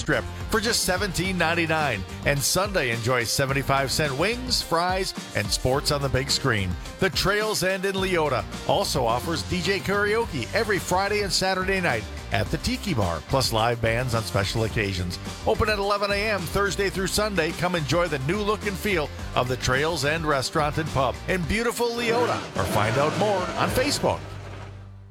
Strip for just $17.99. And Sunday, enjoy 75-cent wings, fries, and sports on the big screen. The Trails End in Leota also offers DJ karaoke every Friday and Saturday night at the Tiki Bar, plus live bands on special occasions. Open at 11 a.m. Thursday through Sunday. Come enjoy the new look and feel of the Trails End Restaurant and Pub in beautiful Leota, or find out more on Facebook.